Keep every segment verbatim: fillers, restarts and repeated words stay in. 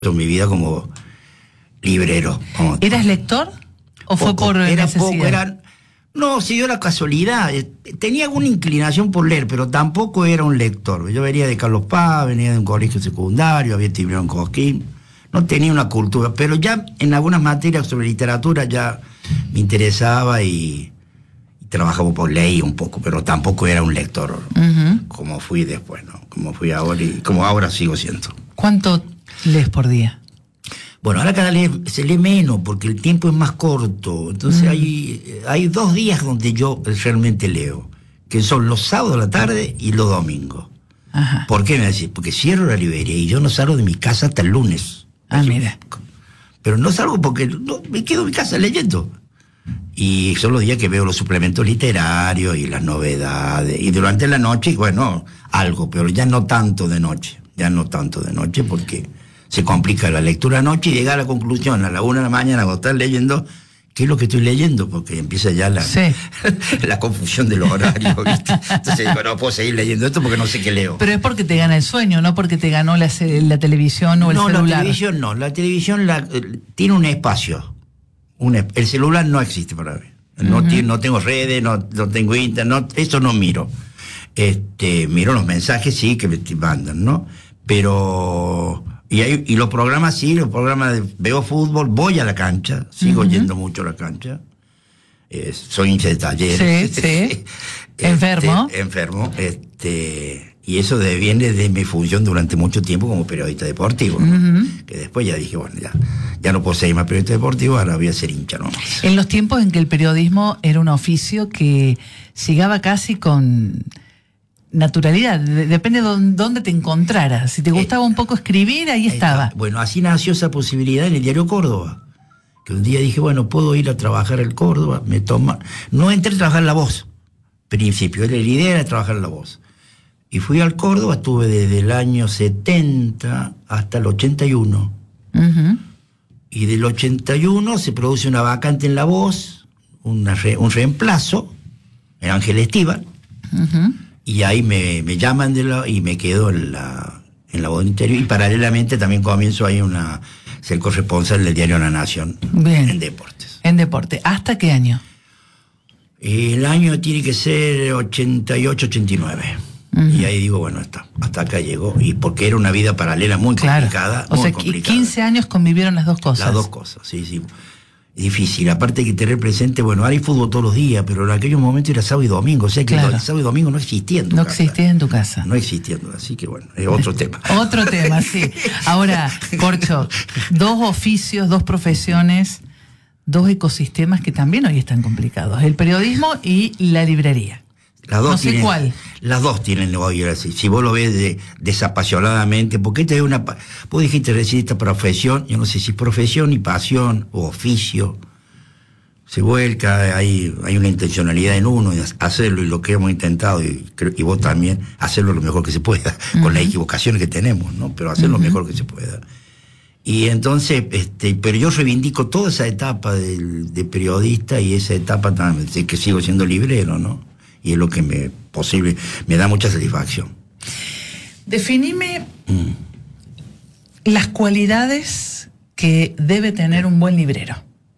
en mi vida como librero. Como ¿Eras lector o fue poco, por era necesidad? poco, era, no, se dio la casualidad. Tenía alguna inclinación por leer, pero tampoco era un lector. Yo venía de Carlos Paz, venía de un colegio secundario, había estudiado en Cosquín. No tenía una cultura, pero ya en algunas materias sobre literatura ya me interesaba y, y trabajaba por ley un poco, pero tampoco era un lector, uh-huh. como fui después, ¿no? Como fui ahora y como ahora sigo siendo. ¿Cuánto lees por día? Bueno, ahora cada vez se lee menos porque el tiempo es más corto. Entonces mm. hay, hay dos días donde yo realmente leo, que son los sábados a la tarde y los domingos. Ajá. ¿Por qué me decís? Porque cierro la librería y yo no salgo de mi casa hasta el lunes. Ah, mira. Pero no salgo porque no, me quedo en mi casa leyendo. Y son los días que veo los suplementos literarios y las novedades. Y durante la noche, bueno, algo, pero ya no tanto de noche. Ya no tanto de noche porque se complica la lectura de noche y llegar a la conclusión a la una de la mañana cuando estás leyendo, ¿qué es lo que estoy leyendo? Porque empieza ya la, sí. la confusión de los horarios, ¿viste? Entonces digo, no puedo seguir leyendo esto porque no sé qué leo. Pero es porque te gana el sueño, no porque te ganó la, la televisión o el no, celular. No, la televisión no. La televisión la, tiene un espacio. Un, el celular no existe para mí. No, uh-huh. tiene, no tengo redes, no, no tengo internet, no, eso no miro. Este, miro los mensajes, sí, que me mandan, ¿no? Pero... Y, hay, y los programas, sí, los programas de, veo fútbol, voy a la cancha, sigo uh-huh. yendo mucho a la cancha. Eh, soy hincha de Talleres. Sí, sí. este, enfermo. Enfermo. Este, y eso de, viene de mi función durante mucho tiempo como periodista deportivo, ¿no? Uh-huh. Que después ya dije, bueno, ya, ya no puedo ser más periodista deportivo, ahora voy a ser hincha nomás. En los tiempos en que el periodismo era un oficio que llegaba casi con... naturalidad, depende de dónde te encontraras. Si te gustaba eh, un poco escribir, ahí estaba. Está. Bueno, así nació esa posibilidad en el diario Córdoba. Que un día dije, bueno, puedo ir a trabajar al Córdoba, me toma... No entré a trabajar en La Voz, principio, la idea era trabajar en La Voz. Y fui al Córdoba, estuve desde el año setenta hasta el ochenta y uno. Uh-huh. Y del ochenta y uno se produce una vacante en La Voz, una re, un reemplazo, en Ángel Estíbal. Uh-huh. Y ahí me, me llaman de la, y me quedo en la, en la Voz Interior. Y paralelamente también comienzo ahí una, ser corresponsal del diario La Nación. Bien. En deportes. En deporte. ¿Hasta qué año? El año tiene que ser ochenta y ocho, ochenta y nueve. Uh-huh. Y ahí digo, bueno, hasta, hasta acá llegó. Y porque era una vida paralela muy claro. complicada. O muy sea, complicada. quince años convivieron las dos cosas. Las dos cosas, sí, sí. Difícil, aparte que tener presente, bueno, ahora hay fútbol todos los días, pero en aquellos momentos era sábado y domingo, o sea que claro. el sábado y domingo no existía en tu no casa. No existía en tu casa. No existiendo, así que bueno, es otro tema. Otro tema, sí. Ahora, Corcho, dos oficios, dos profesiones, dos ecosistemas que también hoy están complicados, el periodismo y la librería. Las dos no sé tienen, cuál. Las dos tienen hoy, así. Si vos lo ves de, desapasionadamente, porque esta es una... Vos dijiste recién esta profesión, yo no sé si es profesión y pasión o oficio, se vuelca, hay, hay una intencionalidad en uno, de hacerlo, y lo que hemos intentado, y, y vos también, hacerlo lo mejor que se pueda, uh-huh. con las equivocaciones que tenemos, ¿no? Pero hacerlo uh-huh. lo mejor que se pueda. Y entonces, este, pero yo reivindico toda esa etapa de, de periodista y esa etapa también, de que sigo siendo librero, ¿no? Y es lo que me posible me da mucha satisfacción. Definime mm. las cualidades que debe tener un buen librero.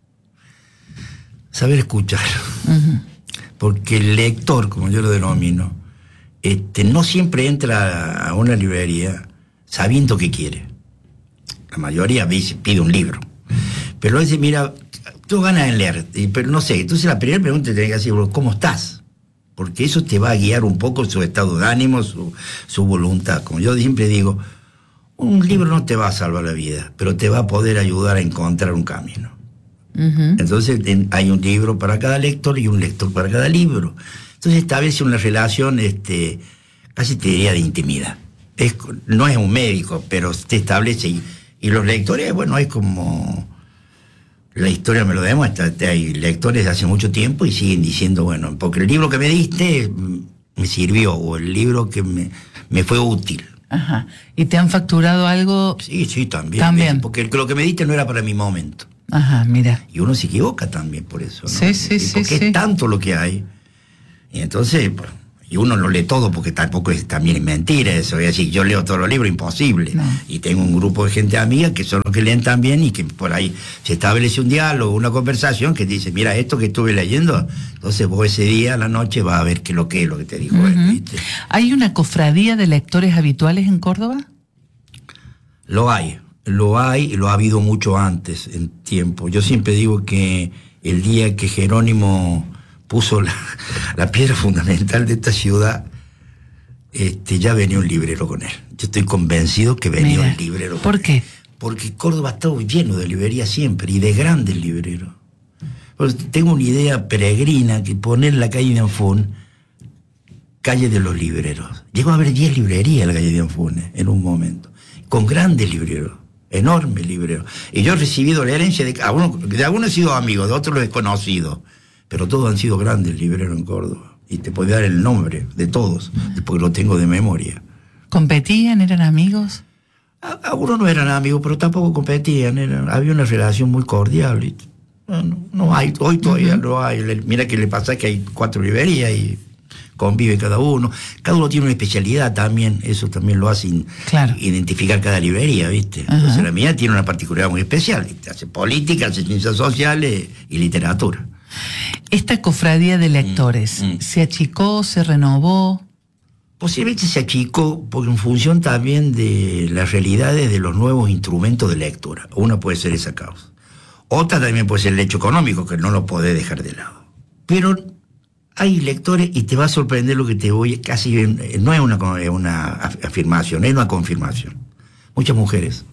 Saber escuchar. Uh-huh. Porque el lector, como yo lo denomino, este, no siempre entra a una librería sabiendo qué quiere. La mayoría dice, pide un libro. Pero dice, mira, tú ganas en leer, pero no sé. Entonces la primera pregunta te tiene que decir, ¿cómo estás? Porque eso te va a guiar un poco su estado de ánimo, su, su voluntad. Como yo siempre digo, un libro no te va a salvar la vida, pero te va a poder ayudar a encontrar un camino. Uh-huh. Entonces en, hay un libro para cada lector y un lector para cada libro. Entonces establece una relación, este, casi te diría de intimidad. Es, no es un médico, pero te establece. Y, y los lectores, bueno, es como... La historia me lo demuestra, hay lectores de hace mucho tiempo y siguen diciendo, bueno, porque el libro que me diste me sirvió, o el libro que me, me fue útil. Ajá. ¿Y te han facturado algo? Sí, sí, también. También. Porque lo que me diste no era para mi momento. Ajá, mira. Y uno se equivoca también por eso, ¿no? Sí, sí, sí. Porque sí. es tanto lo que hay. Y entonces, bueno, Y uno lo lee todo porque tampoco es, también es mentira eso. Es decir, yo leo todos los libros, imposible. No. Y tengo un grupo de gente amiga que son los que leen también y que por ahí se establece un diálogo, una conversación que dice, mira, esto que estuve leyendo, entonces vos ese día a la noche vas a ver qué lo que es lo que te dijo uh-huh. él. ¿Viste? ¿Hay una cofradía de lectores habituales en Córdoba? Lo hay, lo hay y lo ha habido mucho antes en tiempo. Yo siempre digo que el día que Jerónimo puso la, la piedra fundamental de esta ciudad, este, ya venía un librero con él. Yo estoy convencido que venía Mira, un librero. ¿Por qué? Él. Porque Córdoba está lleno de librerías siempre, y de grandes libreros. Pues tengo una idea peregrina que poner la calle de Anfón, calle de los libreros. Llegó a haber diez librerías en la calle de Anfón en un momento, con grandes libreros, enormes libreros. Y yo he recibido la herencia de algunos, de algunos he sido amigos, de otros los he conocido. Pero todos han sido grandes libreros en Córdoba. Y te puedo dar el nombre de todos, porque lo tengo de memoria. ¿Competían? ¿Eran amigos? Algunos no eran amigos, pero tampoco competían. Eran, había una relación muy cordial. Y no, no hay, hoy todavía uh-huh. no hay. Mira que le pasa que hay cuatro librerías y convive cada uno. Cada uno tiene una especialidad también. Eso también lo hace in, claro. identificar cada librería, ¿viste? Uh-huh. Entonces la mía tiene una particularidad muy especial. Hace política, hace ciencias sociales y literatura. ¿Esta cofradía de lectores mm, mm. se achicó, se renovó? Posiblemente se achicó porque en función también de las realidades de los nuevos instrumentos de lectura. Una puede ser esa causa. Otra también puede ser el hecho económico, que no lo podés dejar de lado. Pero hay lectores, y te va a sorprender lo que te voy, casi no es una, una afirmación, es una confirmación. Muchas mujeres.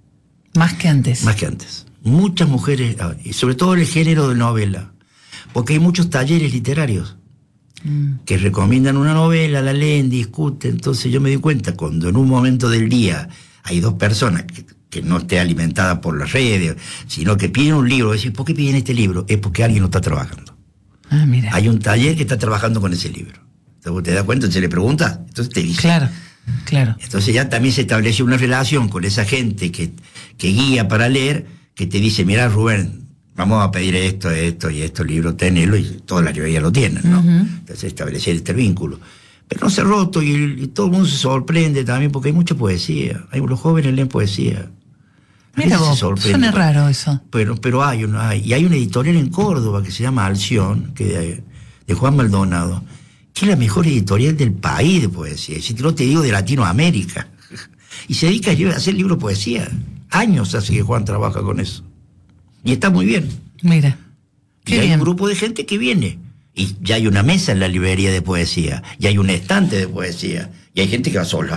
Más que antes. Más que antes. Muchas mujeres, y sobre todo el género de novela. Porque hay muchos talleres literarios mm. que recomiendan una novela, la leen, discuten. Entonces yo me di cuenta, cuando en un momento del día hay dos personas que, que no esté alimentada por las redes, sino que piden un libro, decís, ¿por qué piden este libro? Es porque alguien lo está trabajando. Ah, mira. Hay un taller que está trabajando con ese libro. Entonces te das cuenta, se le pregunta, entonces te dice. Claro, claro. Entonces ya también se establece una relación con esa gente que, que guía para leer, que te dice, mira Rubén, vamos a pedir esto, esto y estos libros, tenelo, y todas las librerías lo tienen, ¿no? Uh-huh. Entonces establecer este vínculo. Pero no se ha roto, y, y todo el mundo se sorprende también, porque hay mucha poesía. Hay, los jóvenes leen poesía. Mira vos, suena raro eso. Pero, pero hay, una, hay, y hay una editorial en Córdoba que se llama Alción, que de, de Juan Maldonado, que es la mejor editorial del país de poesía. Si no te digo de Latinoamérica. Y se dedica a hacer libros de poesía. Años hace que Juan trabaja con eso. Y está muy bien. Mira. Y hay bien. Un grupo de gente que viene. Y ya hay una mesa en la librería de poesía. Y hay un estante de poesía. Y hay gente que va sola.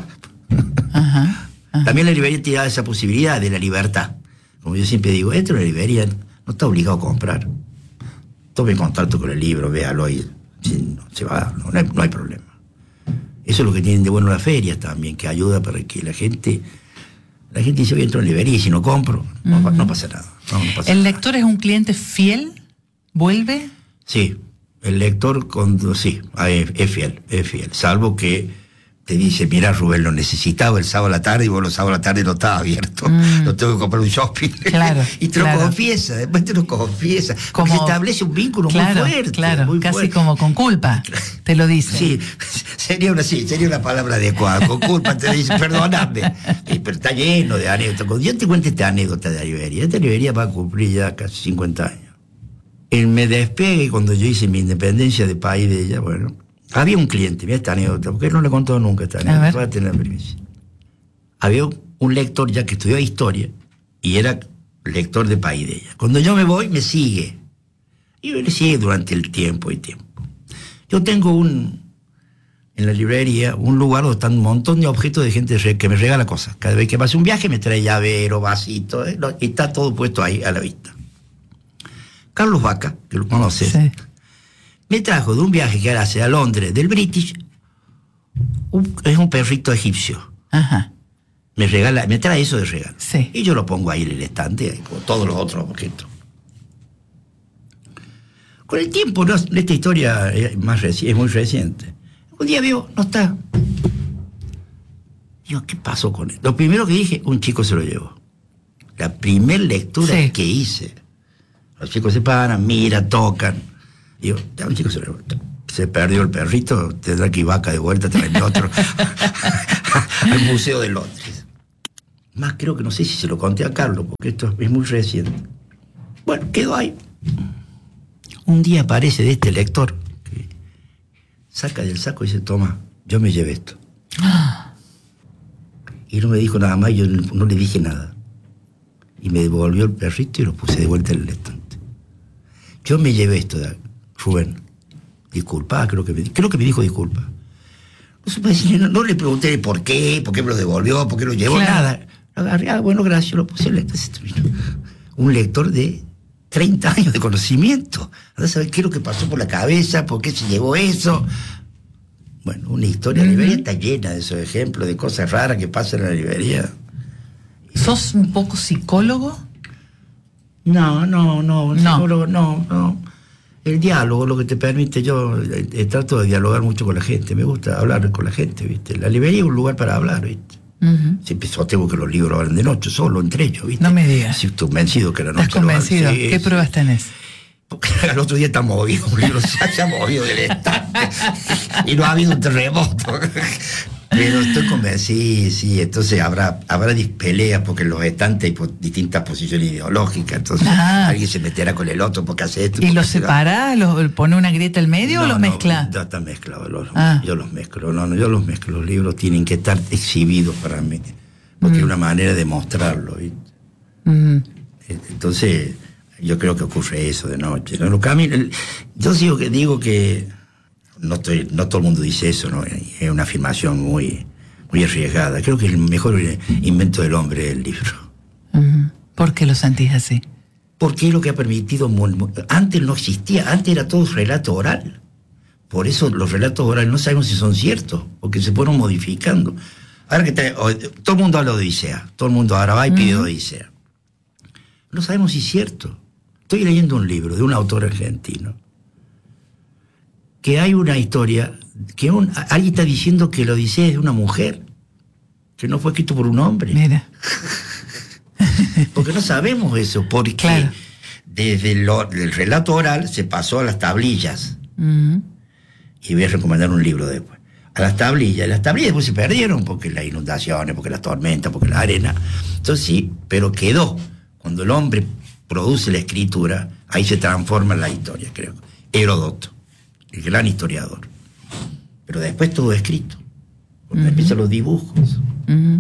Ajá, ajá. También la librería te da esa posibilidad de la libertad. Como yo siempre digo, esto en la librería no está obligado a comprar. Tome contacto con el libro, véalo y si no, se va, no, no, hay, no hay problema. Eso es lo que tienen de bueno las ferias también, que ayuda para que la gente... La gente dice, voy a entrar en librería y si no compro, no, uh-huh. no pasa nada. No, no pasa ¿El nada. lector es un cliente fiel? ¿Vuelve? Sí, el lector cuando, sí, es, es fiel, es fiel. Salvo que te dice, mira Rubén, lo necesitaba el sábado a la tarde y vos los sábados a la tarde no estaba abierto. Mm. Lo tengo que comprar un shopping. Claro, y te claro. lo confiesa, después te lo confiesa. Como, porque se establece un vínculo claro, muy fuerte. Claro, muy casi fuerte. como con culpa, te lo dice. Sí, sería una, sí, sería una palabra adecuada. Con culpa te dice, perdóname. Sí, pero está lleno de anécdotas. Cuando yo te cuento esta anécdota de la librería, esta librería va a cumplir ya casi cincuenta años. En Me Despegue, cuando yo hice mi independencia de país de ella, bueno, había un cliente, mira esta anécdota, porque él no le contó nunca esta anécdota, va a tener la primicia. Había un lector ya que estudió historia y era lector de país de ella. Cuando yo me voy, me sigue. Y me sigue durante el tiempo y tiempo. Yo tengo un, en la librería, un lugar donde están un montón de objetos de gente que me regala cosas. Cada vez que pase un viaje me trae llavero, vasito, ¿eh? Y está todo puesto ahí a la vista. Carlos Vaca, que lo conoces, sí. Me trajo de un viaje que hace a Londres, del British, un, es un perrito egipcio. Ajá. Me regala, me trae eso de regalo. Sí. Y yo lo pongo ahí en el estante, como todos los otros objetos. Con el tiempo, ¿no? Esta historia es, más reci- es muy reciente. Un día veo, no está. Digo, ¿qué pasó con él? Lo primero que dije, un chico se lo llevó. La primer lectura sí. que hice. Los chicos se paran, miran, tocan. Digo, ya un chico se lo llevó. se perdió el perrito, tendrá que ir vaca de vuelta, traerme otro al Museo de Londres. Más creo que no sé si se lo conté a Carlos, porque esto es muy reciente. Bueno, quedó ahí. Un día aparece de este lector, que saca del saco y dice, toma, yo me llevé esto. Y no me dijo nada más, yo no, no le dije nada. Y me devolvió el perrito y lo puse de vuelta en el estante. Yo me llevé esto, de Rubén. Disculpa, creo que me, creo que me dijo disculpa. No, supe decirle, no, no le pregunté por qué, por qué me lo devolvió, por qué lo llevó, claro. Nada. Lo agarré, ah, bueno, gracias, lo puse en el estante. Un lector de treinta años de conocimiento. Ahora saber qué es lo que pasó por la cabeza, por qué se llevó eso. Bueno, una historia. La librería está llena de esos ejemplos, de cosas raras que pasan en la librería. ¿Sos un poco psicólogo? No, no, no, no. Psicólogo, no, no. El diálogo, lo que te permite, yo eh, eh, trato de dialogar mucho con la gente. Me gusta hablar con la gente, ¿viste? La librería es un lugar para hablar, ¿viste? Uh-huh. Siempre sostengo que los libros hablan de noche, solo entre ellos, ¿viste? No me digas. Si estoy convencido que la noche. ¿Estás convencido? Sí, ¿Qué sí. pruebas tenés? Porque el otro día está movido, un libro se ha movido del estante y no ha habido un terremoto. Pero estoy convencido, sí, entonces habrá, habrá peleas porque en los estantes hay po- distintas posiciones ideológicas, entonces ah. alguien se meterá con el otro porque hace esto. ¿Y los separás? ¿Los pone una grieta al medio no, o los no, mezclas? Ya está mezclado, los, ah. yo los mezclo, no, no, yo los mezclo, los libros tienen que estar exhibidos para mí, porque mm. es una manera de mostrarlo, ¿viste? Mm. Entonces, yo creo que ocurre eso de noche, ¿no? Lo camino, yo digo que, digo que No, estoy, no todo el mundo dice eso, ¿no? Es una afirmación muy, muy arriesgada. Creo que el mejor invento del hombre es el libro. Uh-huh. ¿Por qué lo sentís así? Porque es lo que ha permitido... Antes no existía, antes era todo relato oral. Por eso los relatos orales no sabemos si son ciertos, porque se fueron modificando. Ahora que te, todo el mundo habla de Odisea, todo el mundo ahora va y pide uh-huh. Odisea. No sabemos si es cierto. Estoy leyendo un libro de un autor argentino que hay una historia, que un, alguien está diciendo que la Odisea es de una mujer, que no fue escrito por un hombre. Mira. Porque no sabemos eso, porque claro. desde lo, el relato oral se pasó a las tablillas. Uh-huh. Y voy a recomendar un libro después. A las tablillas, las tablillas después se perdieron, porque las inundaciones, porque las tormentas, porque la arena. Entonces sí, pero quedó. Cuando el hombre produce la escritura, ahí se transforma en la historia, creo. Heródoto, el gran historiador. Pero después todo escrito. Cuando uh-huh. empiezan los dibujos. Uh-huh.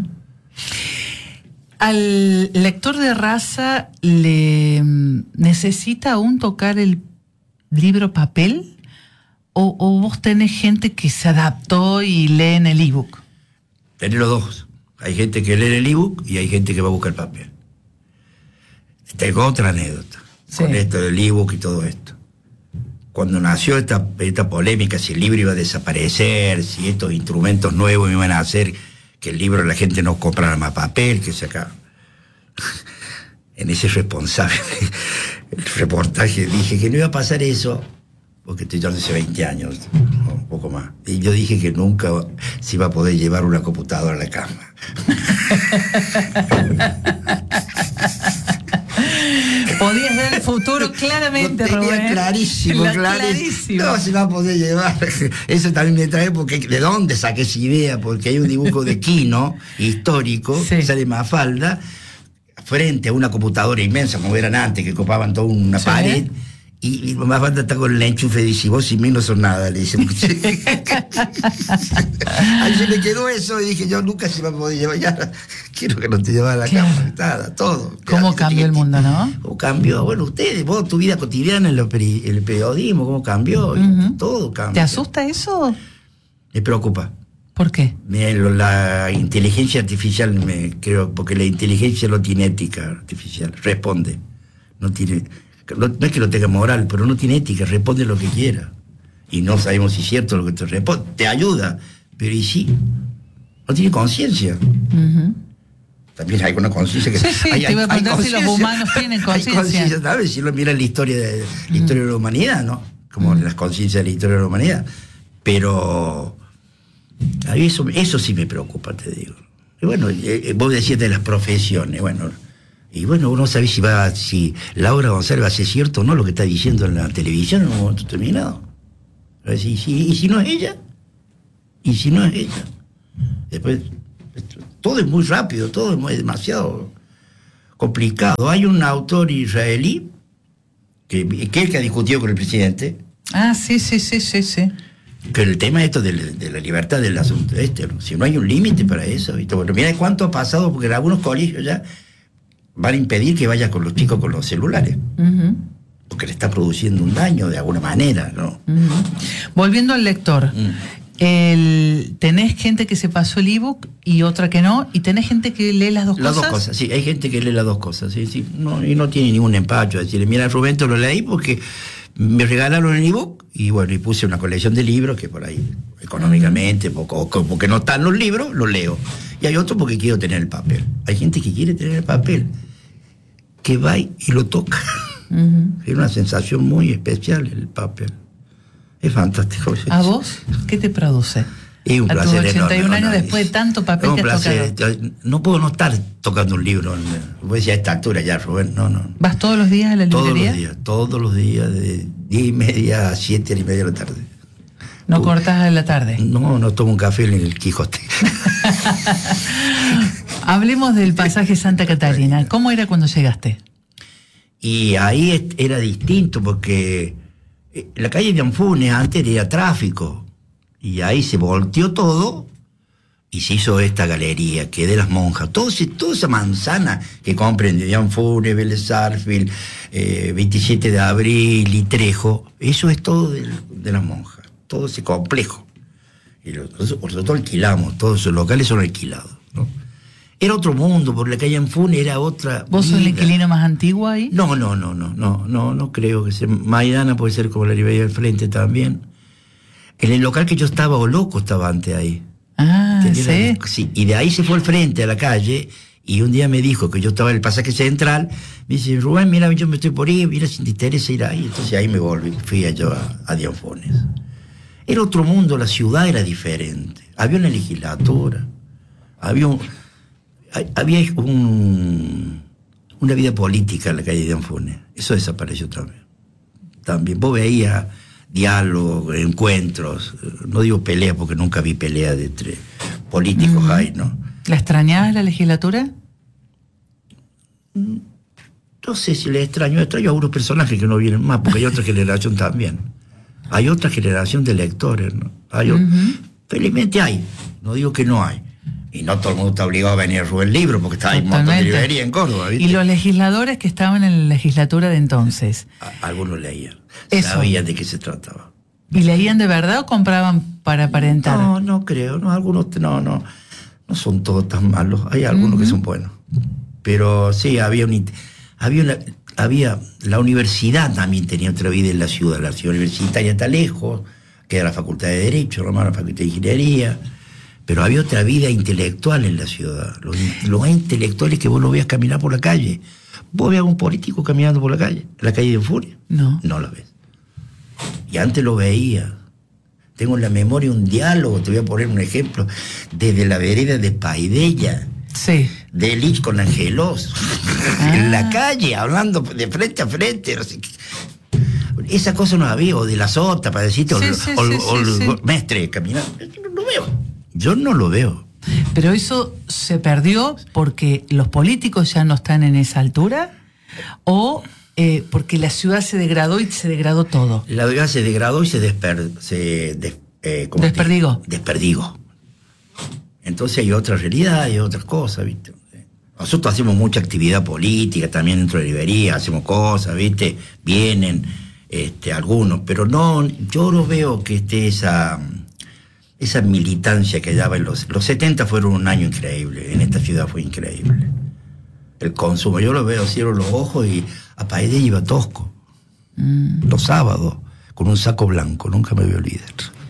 ¿Al lector de raza le necesita aún tocar el libro papel? ¿O, o vos tenés gente que se adaptó y lee en el ebook? Tenés los dos. Hay gente que lee en el ebook y hay gente que va a buscar papel. Tengo otra anécdota sí. con esto del ebook y todo esto. Cuando nació esta, esta polémica, si el libro iba a desaparecer, si estos instrumentos nuevos iban a hacer que el libro la gente no comprara más papel, que se acá. En ese responsable, el reportaje, dije que no iba a pasar eso, porque estoy ya hace veinte años, o un poco más. Y yo dije que nunca se iba a poder llevar una computadora a la cama. Podías ver el futuro claramente, lo tenía Rubén. Clarísimo, La, clarísimo. clarísimo. No se va a poder llevar. Eso también me trae porque ¿de dónde saqué esa idea? Porque hay un dibujo de Quino, histórico, sí. que sale Mafalda, frente a una computadora inmensa, como eran antes, que copaban toda una sí. pared. Y, y Mafalda está con el enchufe y dice, vos sin mí no sos nada, le dice. Ahí se me quedó eso y dije, yo nunca se va a poder llevar, ya quiero que no te llevara a la cama, nada, todo. ¿Cómo cambió el mundo, no? ¿Cómo cambió? Bueno, ustedes, vos, tu vida cotidiana en peri- el periodismo, ¿cómo cambió? Uh-huh. Todo cambió. ¿Te asusta eso? Me preocupa. ¿Por qué? Me, la inteligencia artificial, me creo, porque la inteligencia no tiene ética artificial, responde, no tiene... No, no es que lo tenga moral, pero no tiene ética, responde lo que quiera. Y no sabemos si es cierto lo que te responde. Te ayuda, pero ¿y sí? No tiene conciencia. Uh-huh. También hay una conciencia que... Sí, sí, hay, te iba a preguntar si los humanos tienen conciencia. ¿Sabes? Si lo mira la historia de la historia uh-huh. de la humanidad, ¿no? Como uh-huh. las conciencias de la historia de la humanidad. Pero... A mí eso, eso sí me preocupa, te digo. Y bueno, eh, vos decías de las profesiones, bueno... Y bueno, uno sabe si va, si Laura González va a ser cierto o no lo que está diciendo en la televisión en un momento determinado. ¿Y si, ¿Y si no es ella? ¿Y si no es ella? Después, todo es muy rápido, todo es muy, demasiado complicado. Hay un autor israelí que, que es el que ha discutido con el presidente. Ah, sí, sí, sí, sí, sí. Que el tema esto de la, de la libertad del asunto este, ¿no? Si no hay un límite para eso, ¿viste? Bueno, mira cuánto ha pasado, porque en algunos colegios ya van a impedir que vaya con los chicos con los celulares. Uh-huh. Porque le está produciendo un daño de alguna manera, ¿no? Uh-huh. Volviendo al lector, uh-huh. el, tenés gente que se pasó el ebook y otra que no, y tenés gente que lee las dos las cosas. Las dos cosas, sí, hay gente que lee las dos cosas, sí, sí, no, y no tiene ningún empacho, decirle, mira, Rubén, te lo leí porque me regalaron el ebook y bueno, y puse una colección de libros que por ahí, económicamente, poco, porque no están los libros, los leo. Y hay otro porque quiero tener el papel. Hay gente que quiere tener el papel, que va y lo toca. Uh-huh. Es una sensación muy especial el papel. Es fantástico. ¿A vos qué te produce? Es un a placer tus ochenta y un enorme, años no, después de tanto papel que has placer. tocado. No puedo no estar tocando un libro. Voy a decir a esta altura ya, Rubén. No, no. ¿Vas todos los días a la librería? Todos los días, todos los días, de diez y media a siete y media de la tarde. ¿No cortás a la tarde? No, no tomo un café en el Quijote. Hablemos del pasaje Santa Catalina. ¿Cómo era cuando llegaste? Y ahí era distinto porque la calle de Anfunes antes era tráfico. Y ahí se volteó todo y se hizo esta galería que es de las monjas. Todo ese, toda esa manzana que comprende de Anfunes, Vélez Sarsfield, eh, veintisiete de abril y Trejo, eso es todo de, de las monjas. Todo ese complejo. Y nosotros, nosotros alquilamos, todos esos locales son alquilados, ¿no? Era otro mundo, por la calle Anfunes era otra. ¿Vos sos el inquilino más antiguo ahí? No, no, no, no, no, no, no creo que sea. Maidana puede ser como la librería del frente también. En el local que yo estaba, o loco estaba antes ahí. Ah, ¿sí? Sí. Y de ahí se fue al frente, a la calle, y un día me dijo que yo estaba en el pasaje central. Me dice, Rubén, mira, yo me estoy por ir, mira si te interesa ir ahí. Entonces ahí me volví, fui yo a, a Anfunes. Era otro mundo, la ciudad era diferente. Había una legislatura, había un, había un, una vida política en la calle de Anfunes. Eso desapareció también. También vos veías diálogo, encuentros, no digo pelea porque nunca vi pelea de entre políticos uh-huh. ahí, ¿no? ¿La extrañabas la legislatura? No sé si le extraño, extraño a algunos personajes que no vienen más, porque hay otra generación también. Hay otra generación de lectores, ¿no? Hay uh-huh. Felizmente hay, no digo que no hay. Y no todo el mundo está obligado a venir a robar el libro, porque está ahí un montón de librería en Córdoba, ¿viste? ¿Y los legisladores que estaban en la legislatura de entonces? A, algunos leían, Eso. Sabían de qué se trataba. ¿Y leían de verdad o compraban para aparentar? No, no creo, no, algunos, no, no, no son todos tan malos, hay algunos uh-huh. que son buenos. Pero sí, había un, había una, había, la universidad también tenía otra vida en la ciudad, la ciudad universitaria está lejos, que era la Facultad de Derecho, la Facultad de Ingeniería. Pero había otra vida intelectual en la ciudad. Los, los intelectuales que vos lo veas caminar por la calle. ¿Vos veas a un político caminando por la calle? ¿En la calle de Anfunes? No. No lo ves. Y antes lo veía. Tengo en la memoria un diálogo, te voy a poner un ejemplo, desde la vereda de Paidella. Sí. De Lich con Angelos. Ah. En la calle, hablando de frente a frente. No sé qué. Esa cosa no la había, o de la sota, para decirte, sí, o, sí, o, sí, o, sí, o sí. Mestre caminando. No lo veo. Yo no lo veo. Pero eso se perdió porque los políticos ya no están en esa altura o eh, porque la ciudad se degradó y se degradó todo. La ciudad se degradó y se, desper, se des, eh, desperdigó. Te, desperdigó. Entonces hay otra realidad, hay otras cosas, ¿viste? Nosotros hacemos mucha actividad política también dentro de la librería, hacemos cosas, ¿viste? Vienen este, algunos, pero no, yo no veo que esté esa... esa militancia que daba en los... Los setenta fueron un año increíble, en esta ciudad fue increíble. El consumo, yo lo veo, cierro los ojos y a Paidella iba tosco. Mm. Los sábados, con un saco blanco, nunca me voy a olvidar.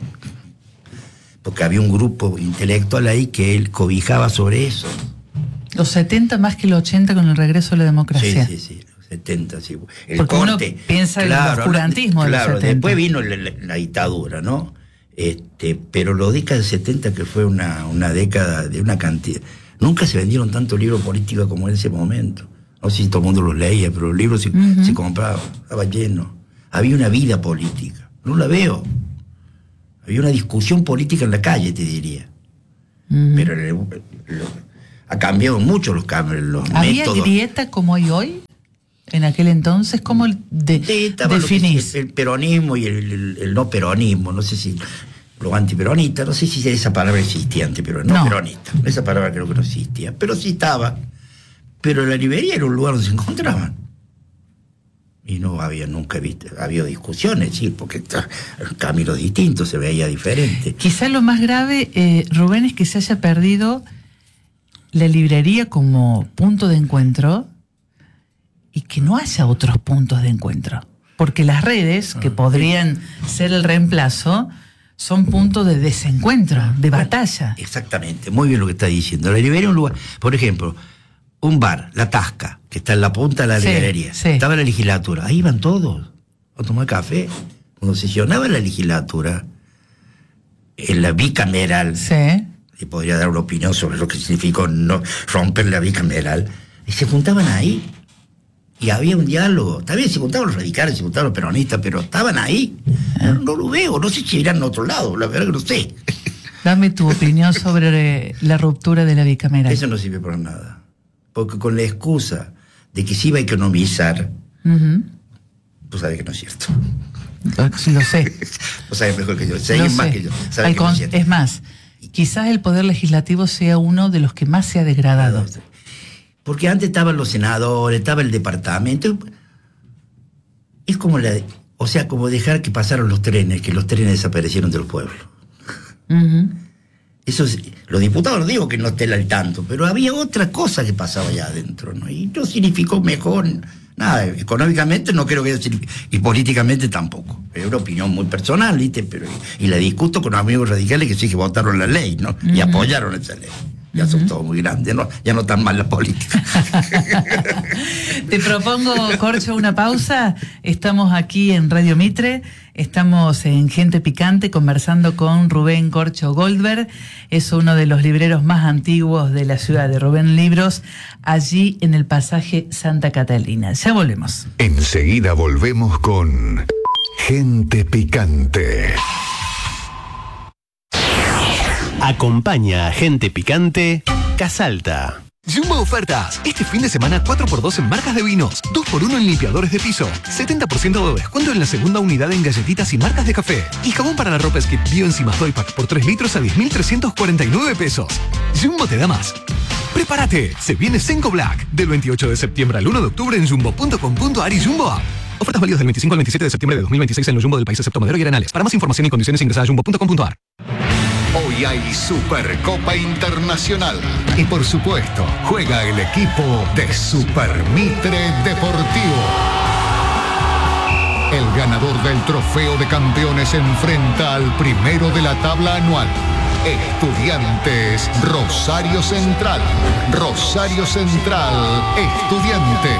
Porque había un grupo intelectual ahí que él cobijaba sobre eso. Los setenta más que los ochenta con el regreso a la democracia. Sí, sí, sí, los setenta, sí. El Porque corte, uno piensa en claro, el oscurantismo de claro, los setenta. Después vino la, la, la dictadura, ¿no? Este, pero los décadas de setenta, que fue una, una década de una cantidad, nunca se vendieron tantos libros políticos como en ese momento. No sé si todo el mundo los leía, pero los libros se, uh-huh. se compraban, estaba lleno. Había una vida política. No la veo. Había una discusión política en la calle, te diría. Uh-huh. Pero el, el, ha cambiado mucho los, los ¿Había métodos. grieta como hay hoy? En aquel entonces, ¿cómo de, definís? El peronismo y el, el, el no peronismo, no sé si los antiperonistas, no sé si esa palabra existía antes, pero no, no peronista, esa palabra creo que no existía, pero sí estaba. Pero la librería era un lugar donde se encontraban. Y no había nunca visto, había discusiones, sí, porque caminos distintos, se veía diferente. Quizás lo más grave, eh, Rubén, es que se haya perdido la librería como punto de encuentro y que no haya otros puntos de encuentro. Porque las redes, que podrían ser el reemplazo, son puntos de desencuentro, de batalla. Exactamente, muy bien lo que está diciendo. La librería es un lugar, por ejemplo, un bar, La Tasca, que está en la punta de la sí, librería. Sí. Estaba en la legislatura, ahí iban todos a tomar café. Cuando sesionaba la legislatura, en la bicameral, sí. y podría dar una opinión sobre lo que significó no romper la bicameral, y se juntaban ahí. Y había un diálogo. También se juntaban los radicales, se juntaban los peronistas, pero estaban ahí. No, no lo veo, no sé si irán a otro lado, la verdad que no sé. Dame tu opinión sobre la ruptura de la bicameral. Eso no sirve para nada. Porque con la excusa de que se iba a economizar, uh-huh. tú sabes que no es cierto. Lo sé. Tú sabes mejor que yo, sabes más que yo. Sabes que con, no es cierto. Es más, quizás el poder legislativo sea uno de los que más se ha degradado. No, porque antes estaban los senadores, estaba el departamento. Es como la, o sea, como dejar que pasaron los trenes, que los trenes desaparecieron del pueblo. Uh-huh. Eso es, los diputados no digo que no estén al tanto, pero había otra cosa que pasaba allá adentro, ¿no? Y no significó mejor nada. Económicamente no creo que eso signifique, y políticamente tampoco. Es una opinión muy personal, ¿viste? Pero, y, y la discuto con amigos radicales que sí que votaron la ley, ¿no? Uh-huh. Y apoyaron esa ley. Ya uh-huh. son todos muy grandes, ¿no? Ya no tan mal la política. Te propongo, Corcho, una pausa. Estamos aquí en Radio Mitre, estamos en Gente Picante conversando con Rubén Corcho Goldberg. Es uno de los libreros más antiguos de la ciudad de Rubén Libros, allí en el pasaje Santa Catalina. Ya volvemos. Enseguida volvemos con Gente Picante. Acompaña a Gente Picante, Casalta. Jumbo Ofertas. Este fin de semana cuatro por dos en marcas de vinos, dos por uno en limpiadores de piso, setenta por ciento de descuento en la segunda unidad en galletitas y marcas de café. Y jabón para la ropa Skip Bioenzimas Doypack por tres litros a diez mil trescientos cuarenta y nueve pesos. Jumbo te da más. ¡Prepárate! Se viene Senko Black. Del veintiocho de septiembre al uno de octubre en jumbo punto com punto ar y Jumbo App. Ofertas válidas del veinticinco al veintisiete de septiembre de dos mil veintiséis en los Jumbo del país excepto Madero y Arenales. Para más información y condiciones ingresa a jumbo punto com punto ar. Hoy hay Supercopa Internacional. Y por supuesto, juega el equipo de Super Mitre Deportivo. El ganador del trofeo de campeones se enfrenta al primero de la tabla anual. Estudiantes Rosario Central. Rosario Central, Estudiantes.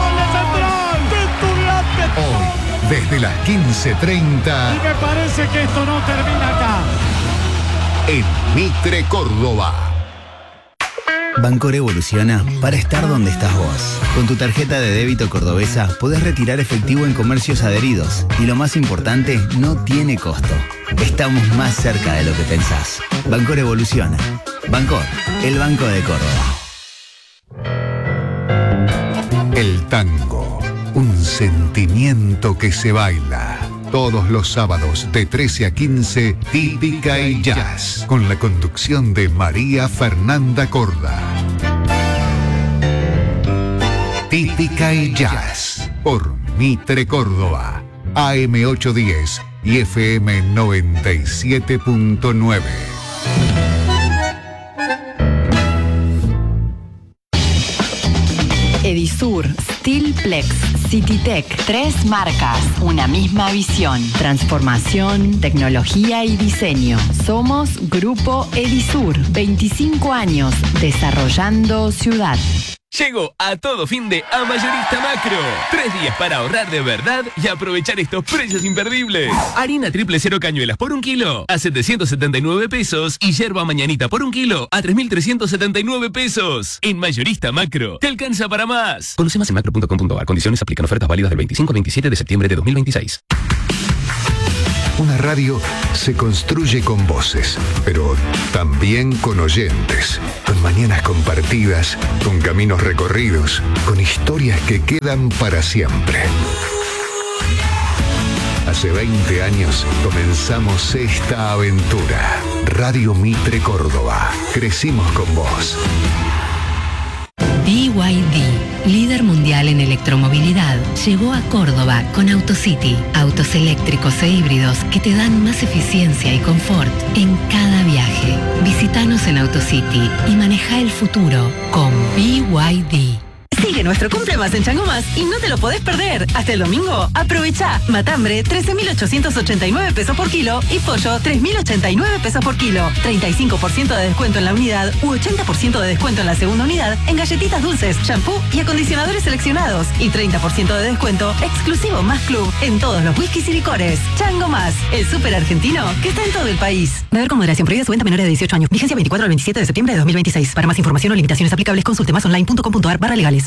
Hoy, desde las quince treinta. Y me parece que esto no termina acá. En Mitre, Córdoba. Bancor evoluciona para estar donde estás vos. Con tu tarjeta de débito cordobesa podés retirar efectivo en comercios adheridos. Y lo más importante, no tiene costo. Estamos más cerca de lo que pensás. Bancor evoluciona. Bancor, el banco de Córdoba. El tango, un sentimiento que se baila. Todos los sábados de trece a quince, Típica y Jazz, con la conducción de María Fernanda Corda. Típica y Jazz, por Mitre Córdoba, A M ochocientos diez y F M noventa y siete punto nueve. Edisur, Steelplex, Citytech, tres marcas, una misma visión, transformación, tecnología y diseño. Somos Grupo Edisur, veinticinco años desarrollando ciudad. Llego a todo fin de a Mayorista Macro. Tres días para ahorrar de verdad y aprovechar estos precios imperdibles. Harina triple cero cañuelas por un kilo a setecientos setenta y nueve pesos y yerba mañanita por un kilo a tres mil trescientos setenta y nueve pesos. En Mayorista Macro, te alcanza para más. Conoce más en macro punto com punto ar. Condiciones aplican. Ofertas válidas del veinticinco al veintisiete de septiembre de dos mil veintiséis. Una radio se construye con voces, pero también con oyentes, con mañanas compartidas, con caminos recorridos, con historias que quedan para siempre. Hace veinte años comenzamos esta aventura. Radio Mitre Córdoba. Crecimos con vos. B Y D, líder mundial en electromovilidad, llegó a Córdoba con AutoCity. Autos eléctricos e híbridos que te dan más eficiencia y confort en cada viaje. Visítanos en AutoCity y maneja el futuro con B Y D. Sigue nuestro cumple más en Chango Más y no te lo podés perder. Hasta el domingo, aprovecha. Matambre, trece mil ochocientos ochenta y nueve pesos por kilo y pollo, tres mil ochenta y nueve pesos por kilo. treinta y cinco por ciento de descuento en la unidad u ochenta por ciento de descuento en la segunda unidad en galletitas dulces, shampoo y acondicionadores seleccionados. Y treinta por ciento de descuento exclusivo Más Club en todos los whiskies y licores. Chango Más, el súper argentino que está en todo el país. Beber con moderación. Prohibida su venta a menores de dieciocho años. Vigencia veinticuatro al veintisiete de septiembre de dos mil veintiséis. Para más información o limitaciones aplicables, consulte más online punto com punto ar barra legales.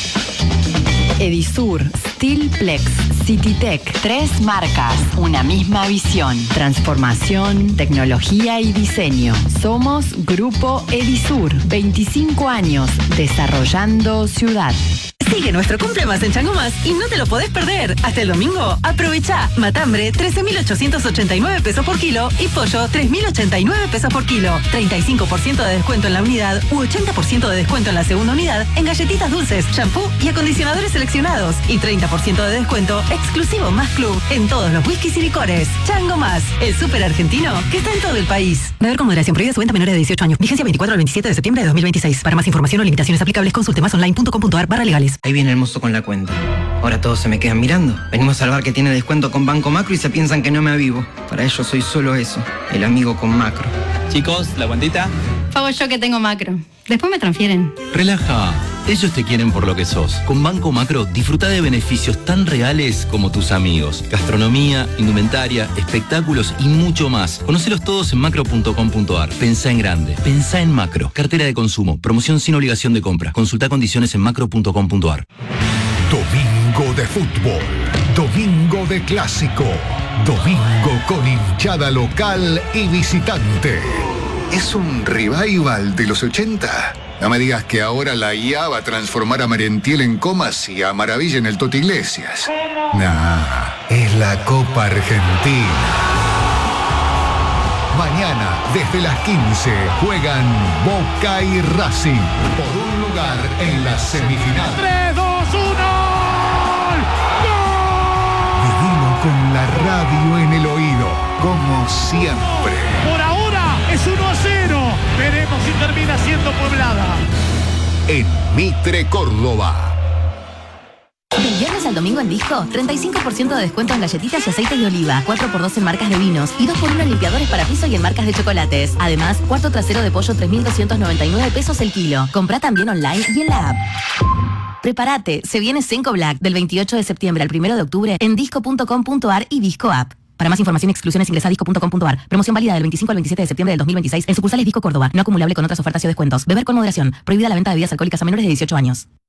Edisur, Steelplex, Citytech, tres marcas, una misma visión, transformación, tecnología y diseño. Somos Grupo Edisur, veinticinco años, desarrollando ciudad. Sigue nuestro cumple más en Chango Más y no te lo podés perder. Hasta el domingo, aprovecha. Matambre, trece mil ochocientos ochenta y nueve pesos por kilo y pollo, tres mil ochenta y nueve pesos por kilo. treinta y cinco por ciento de descuento en la unidad u ochenta por ciento de descuento en la segunda unidad en galletitas dulces, shampoo y acondicionadores seleccionados. Y treinta por ciento de descuento exclusivo Más Club en todos los whiskies y licores. Chango Más, el súper argentino que está en todo el país. Beber con moderación. Prohibida su venta a menores de dieciocho años. Vigencia veinticuatro al veintisiete de septiembre de dos mil veintiséis. Para más información o limitaciones aplicables, consulte más online punto com punto ar barra legales. Ahí viene el mozo con la cuenta. Ahora todos se me quedan mirando. Venimos al bar que tiene descuento con Banco Macro y se piensan que no me avivo. Para ellos soy solo eso, el amigo con Macro. Chicos, ¿la cuentita? Pago yo que tengo Macro. Después me transfieren. Relaja. Ellos te quieren por lo que sos. Con Banco Macro, disfruta de beneficios tan reales como tus amigos. Gastronomía, indumentaria, espectáculos y mucho más. Conócelos todos en macro punto com punto ar. Pensá en grande. Pensá en Macro. Cartera de consumo. Promoción sin obligación de compra. Consulta condiciones en macro punto com punto ar. Domingo de fútbol. Domingo de clásico. Domingo con hinchada local y visitante. ¿Es un revival de los ochenta? No me digas que ahora la I A va a transformar a Merentiel en Comas y a Maravilla en el Toto Iglesias. Nah, es la Copa Argentina. Mañana, desde las quince, juegan Boca y Racing por un lugar en la semifinal. tres, dos, uno. Vivimos con la radio en el oído, como siempre. Por ahora es uno a cero. Veremos si termina siendo Pueblada. En Mitre, Córdoba. Del viernes al domingo en Disco, treinta y cinco por ciento de descuento en galletitas y aceite de oliva, cuatro por dos en marcas de vinos y dos por uno en limpiadores para piso y en marcas de chocolates. Además, cuarto trasero de pollo tres mil doscientos noventa y nueve pesos el kilo. Comprá también online y en la app. Prepárate, se viene Senco Black del veintiocho de septiembre al primero de octubre en disco punto com punto ar y Disco App. Para más información y exclusiones ingresa a disco punto com punto ar. Promoción válida del veinticinco al veintisiete de septiembre del dos mil veintiséis en sucursales Disco Córdoba. No acumulable con otras ofertas y o descuentos. Beber con moderación. Prohibida la venta de bebidas alcohólicas a menores de dieciocho años.